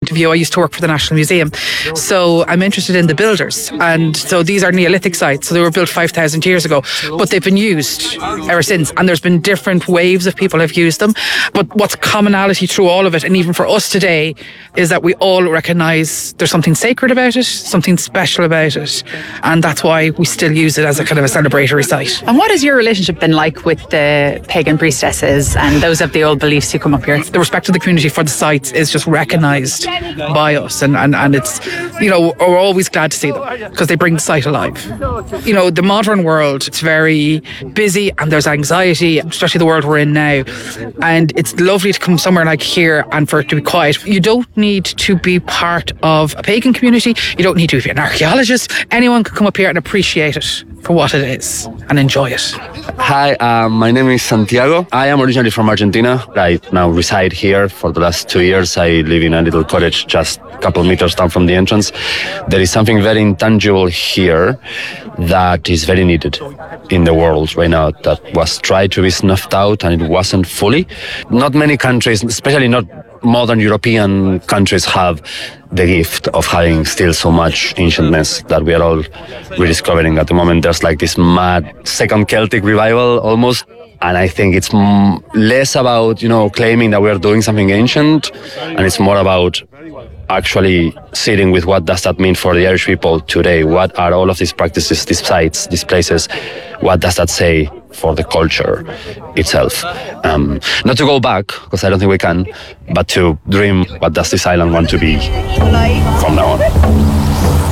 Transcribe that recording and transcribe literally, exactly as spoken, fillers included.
point of view, I used to work for the National Museum. So I'm interested in the builders. And so these are Neolithic sites. So they were built five thousand years ago, but they've been used ever since. And there's been different waves of people have used them. But what's commonality through all of it, and even for us today, is that we all recognise there's something sacred about it, something special about it. And that's why we still use it as a kind of a celebratory site. And what has your relationship been like with the pagan priestesses and those of the old beliefs who come up here? The respect of the community for the sites is just recognised by us, and, and, and it's, you know, we're always glad to see them because they bring the site alive. You know, the modern world, it's very busy and there's anxiety, especially the world we're in now, and it's lovely to come somewhere like here and for it to be quiet. You don't need to be part of a pagan community, you don't need to be an archaeologist. Anyone can come up here and appreciate it for what it is and enjoy it. Hi, um, my name is Santiago. I am originally from Argentina. I now reside here for the last two years. I live in a little cottage just a couple meters down from the entrance. There is something very intangible here that is very needed in the world right now, that was tried to be snuffed out and it wasn't fully. Not many countries, especially not modern European countries, have the gift of having still so much ancientness that we are all rediscovering at the moment. There's like this mad second Celtic revival almost. And I think it's m- less about, you know, claiming that we are doing something ancient, and it's more about actually sitting with what does that mean for the Irish people today. What are all of these practices, these sites, these places? What does that say for the culture itself? Um, not to go back, because I don't think we can, but to dream what does this island want to be from now on.